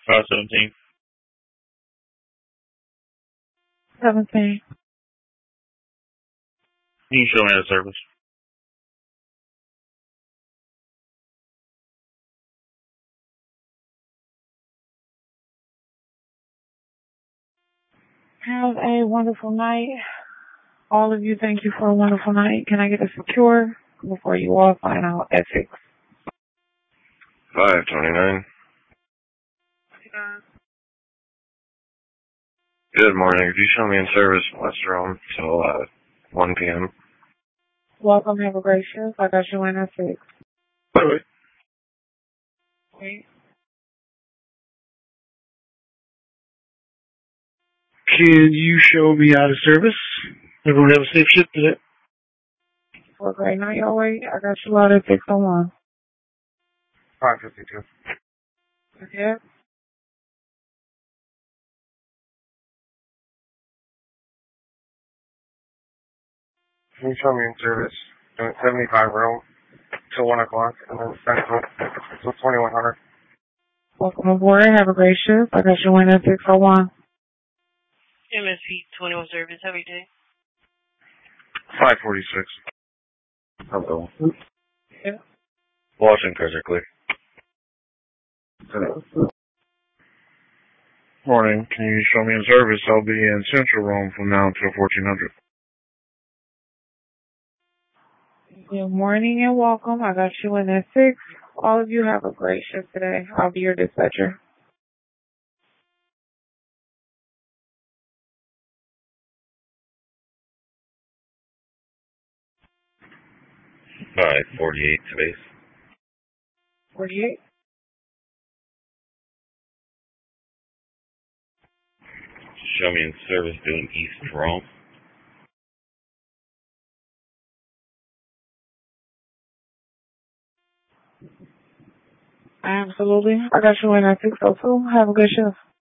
517. 17. You can show me that service. Have a wonderful night. All of you, thank you for a wonderful night. Can I get a secure before you all find out ethics? 529. Good morning. If you show me in service West Rome till 1 p.m. Welcome, have a great shift. I got you in at 6. Wait. Can you show me out of service? Everyone have a safe shift today. For a great night, y'all wait. I got you out at 6:01. 552. Okay. Can you show me in service? 75 Rome till 1 o'clock and then Central till 2100. Welcome aboard. Have a great shift. I got you in at 6:01. MSP 21 service. Have a good day. 546. I'm going. Yeah. Washington cars are clear. Morning. Can you show me in service? I'll be in Central Rome from now until 1400. Good morning and welcome. I got you in at 6. All of you have a great shift today. I'll be your dispatcher. All right, 48 space. 48. Show me in service doing East Rome. Absolutely. I got you in at 6:02. Have a good shift.